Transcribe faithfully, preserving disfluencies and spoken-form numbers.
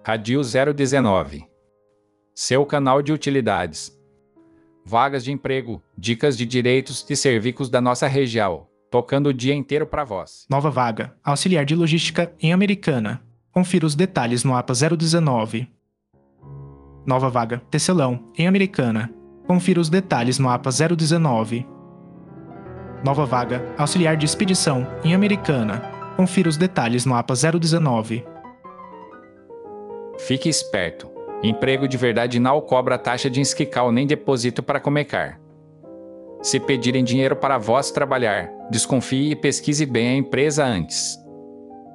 Radio zero dezenove. Seu canal de utilidades. Vagas de emprego, dicas de direitos e serviços da nossa região, tocando o dia inteiro para vós. Nova vaga, auxiliar de logística em Americana. Confira os detalhes no A P A zero dezenove. Nova vaga, tecelão em Americana. Confira os detalhes no A P A zero dezenove. Nova vaga, auxiliar de expedição em Americana. Confira os detalhes no A P A zero dezenove. Fique esperto. Emprego de verdade não cobra taxa de inscrição nem depósito para começar. Se pedirem dinheiro para vós trabalhar, desconfie e pesquise bem a empresa antes.